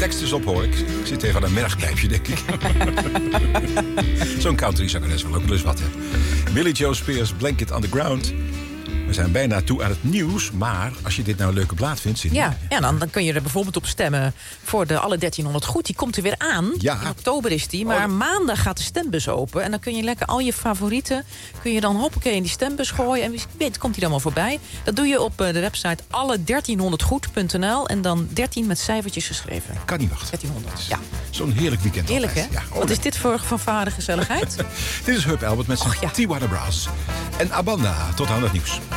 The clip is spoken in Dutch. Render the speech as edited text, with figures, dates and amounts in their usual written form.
tekst eens op, hoor. Ik zit tegen een mergpijpje, denk ik. Zo'n country-zangeres wel ook dus wat, hè. Billy Joe Spears, Blanket on the Ground. We zijn bijna toe aan het nieuws, maar als je dit nou een leuke plaat vindt... Ja, dan kun je er bijvoorbeeld op stemmen voor de alle 1300 goed. Die komt er weer aan. Ja. In oktober is die, maar maandag gaat de stembus open. En dan kun je lekker al je favorieten... kun je dan hoppakee in die stembus gooien. En wie weet komt die dan wel voorbij. Dat doe je op de website alle1300goed.nl. En dan 13 met cijfertjes geschreven. Kan niet wachten. 1300, ja. Zo'n heerlijk weekend. Heerlijk, hè? Ja, Wat is dit voor fanfare gezelligheid? Dit is Herb Alpert met zijn T-Water Brass. En Abanda, tot aan het nieuws.